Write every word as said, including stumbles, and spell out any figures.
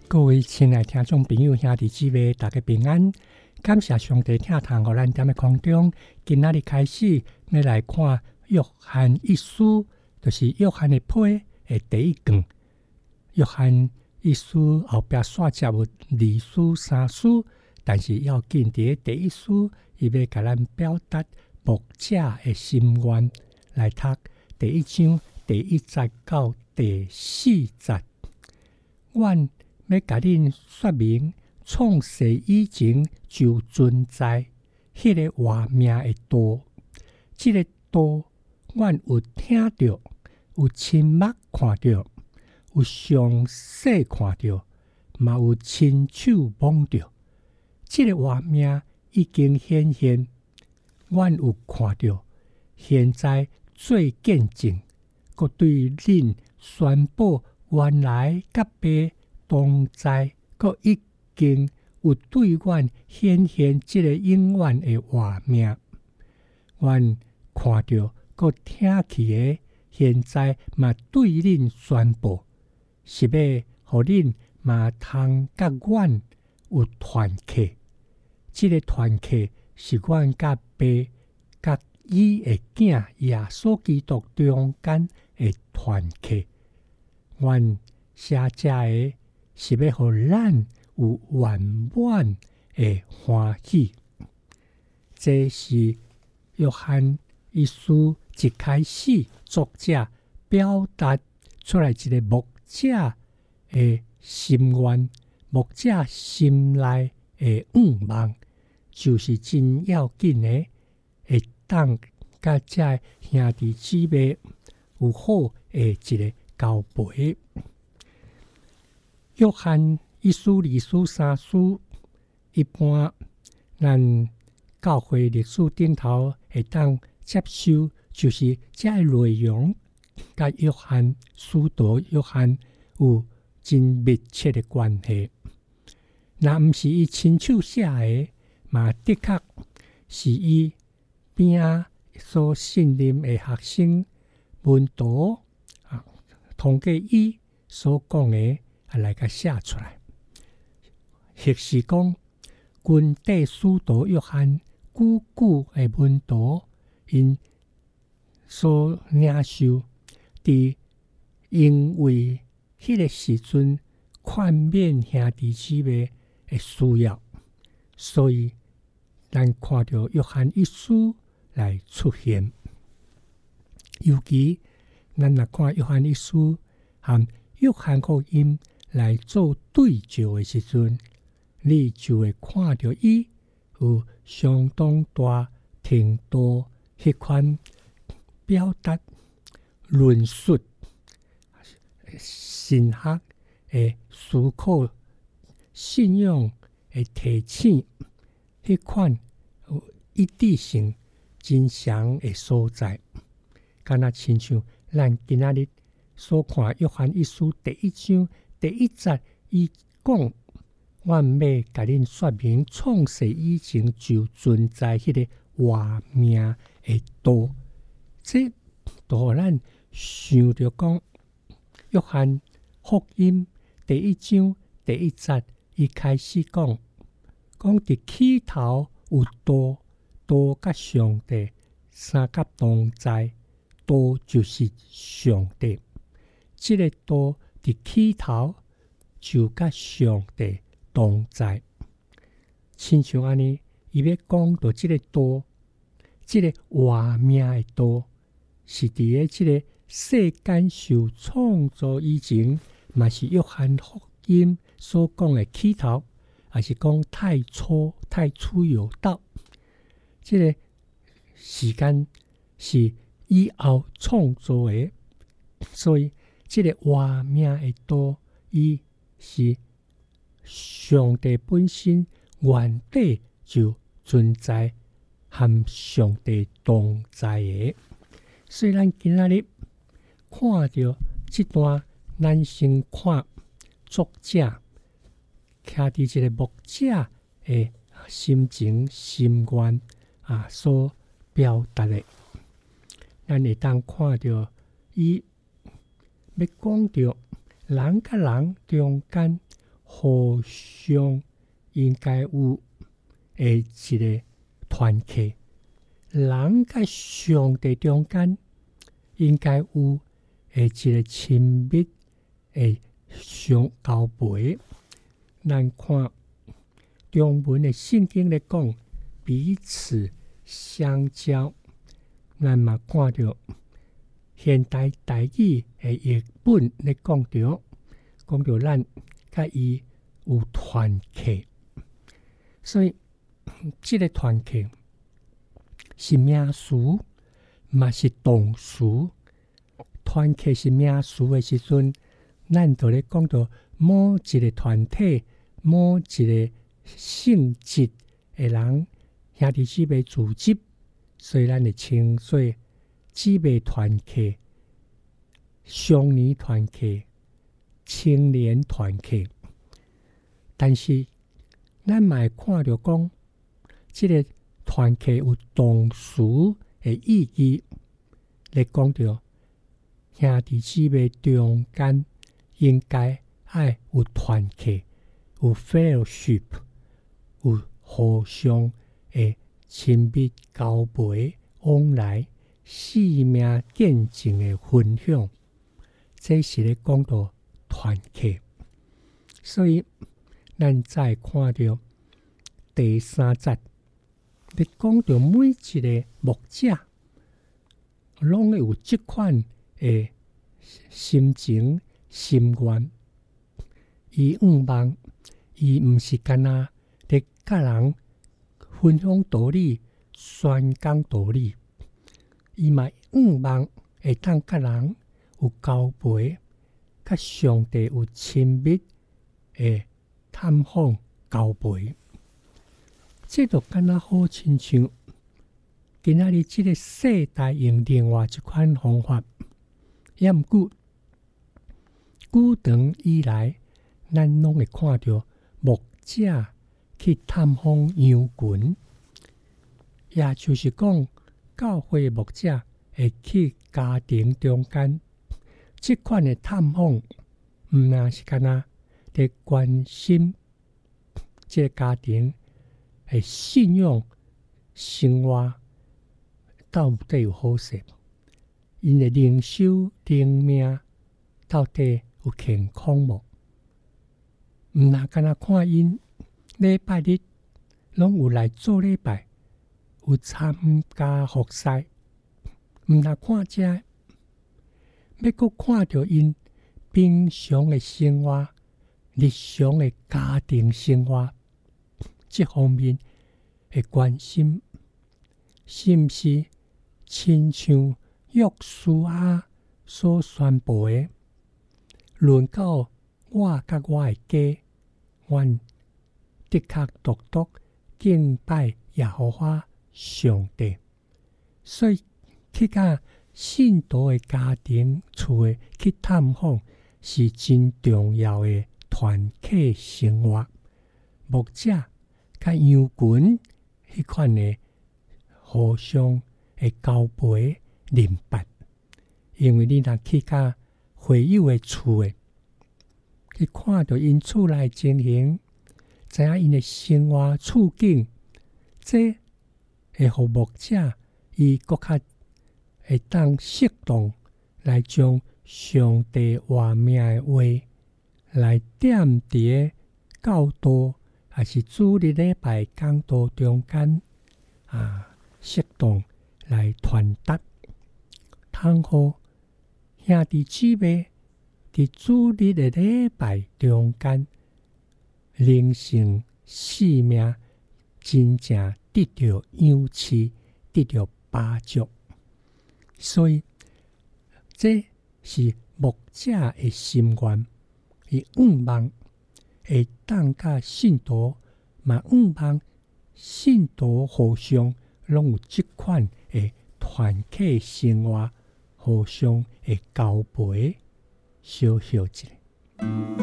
各位亲爱听众朋友、兄弟姊妹，大家平安！感谢上帝听堂，互咱踮咧空中。今仔日开始，要来看约翰一书，就是约翰的批的第一卷。约翰一书后壁煞只有二书、三书，但是要紧伫第一书，伊要甲咱表达牧者的心愿。来读第一章第一节到第四节。阮要甲恁说明，创世以前就存在迄个活命的道。即、這个道，阮有听到，有亲目看到，有详细看到，嘛有亲手摸到。即、這個活命已經顯現，阮有看到，現在做見證，閣對恁宣布原來甲爸同在，閣已經有對阮顯現即個永遠的活命。阮看到閣聽去的，現在嘛對恁宣布，是要互恁嘛通甲阮有團契。即、這個團契是阮甲爸甲伊的囝耶穌基督中間的團契。阮寫這個是要互咱有圓滿的歡喜。這是約翰一書一開始作者表達出來一個牧者的心願，牧者心內的願望，就是真要緊的，會當甲這兄弟姊妹有好的一個交陪。約翰一書、二書、三書，一般咱教會歷史頂頭會當接受，就是這個內容甲約翰使徒約翰有真密切的關係。若毋是伊親手寫的，嘛的確是伊邊所信任的學生門徒啊，通過伊所講的啊來甲寫出來。或是講，軍隊使徒約翰久久的門徒，因所領受，佇因為迄個時陣勸勉兄弟姊妹的需要，所以咱看到約翰一書來出現。尤其咱若看約翰一書和約翰福音來做對照的時陣，你就會看到伊有相當大程度迄款表達、論述、神學的思考、信仰的提醒，迄款有一致性真強的所在。敢若親像咱今仔日所看約翰一書第一章第一節，伊講，阮要甲恁說明，創世以前就存在迄個活命的道。這就互咱想着講，約翰福音第一章第一節，伊開始講，講佇起頭有道，道甲上帝三甲同在，道就是上帝。即、這個道佇起頭就甲上帝同在，親像安尼，伊要講到即個道，即、這個活命的道，是佇咧即個世間受創造以前，嘛是約翰福音所講的起頭，還是講太初太初有道。即、這個時間是以後創造的，所以即個活命的道，伊是上帝本身原底就存在，和上帝同在的。所以咱今仔日看到這段，咱先看作者徛佇一個牧者的心情、心願啊所表達的。咱會當看到伊要講到人甲人中間互相应该有诶一个团契，人甲上帝中间应该有诶一个亲密诶相交陪。咱看中文的圣经咧讲彼此相交，咱嘛看到现代台语的译本咧讲到，讲到咱甲伊有团契，所以这个团契是名词，嘛是动词。团契是名词的时阵，咱就咧讲到某一个团体、某一个性质的人兄弟姊妹组织，所以咱会称作姊妹团契、乡里团契、青年团契。但是咱嘛会看到讲，这个团契有动词的意义，来讲到兄弟姊妹中间应该爱有团契，有 fellowship， 有互相的亲密交陪往来、生命见证的分享，这是咧讲到团契。所以咱再看到第三节，咧讲到每一个牧者，拢会有即款的心情、心愿。伊毋望，伊毋是干那咧甲人分享道理、宣讲道理，伊嘛毋望会当甲人有交陪，甲上帝有亲密的探访交陪。这就敢若好亲像今仔日即个世代用另外一款方法，也毋过久长以来，咱拢会看到牧者去探访羊群，也就是讲，教会牧者会去家庭中间，即款的探访，毋那是干那伫关心即个家庭的信仰生活到底有好势，因的灵修灵命到底有健康无？毋那干那看因礼拜日拢有来做礼拜，有参加服侍，毋那看遮，要阁看到因平常的生活、日常的家庭生活这方面的关心，是毋是亲像约书亚所宣布的？论到我甲我的家，阮的确独独敬拜耶和华上帝，所以去甲信徒的家庭厝的去探访，是真重要的团契生活。牧者甲羊群迄款的互相的交陪联办，因为你若去甲会友的厝的，去看到因厝内情形，知影因的生活处境，这会互牧者伊搁较会当适当来将上帝话命的话来点伫教导，还是主日礼拜讲道中间啊，适当来传达，通好兄弟姊妹伫主日的礼拜中间，灵性生命真正得到养赐，得到帮助。所以这是牧者的心愿，伊毋望会当甲信徒，嘛毋望信徒互相拢有即款的团契生活，互相的交陪，小小一个。